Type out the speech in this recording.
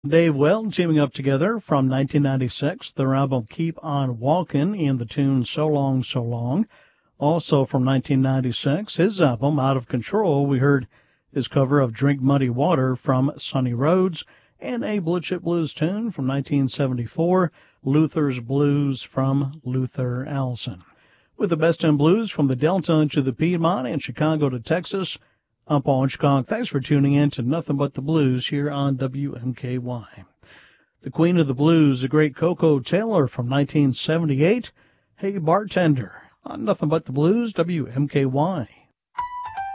Dave Weld teaming up together from 1996, their album Keep On Walkin' and the tune So Long, So Long. Also from 1996, his album Out of Control, we heard his cover of Drink Muddy Water from Sonny Rhodes, and a Blue Chip Blues tune from 1974, Luther's Blues from Luther Allison. With the best in blues from the Delta to the Piedmont and Chicago to Texas, I'm Paul Hitchcock. Thanks for tuning in to Nothing But the Blues here on WMKY. The Queen of the Blues, the great Coco Taylor from 1978, Hey Bartender, on Nothing But the Blues, WMKY.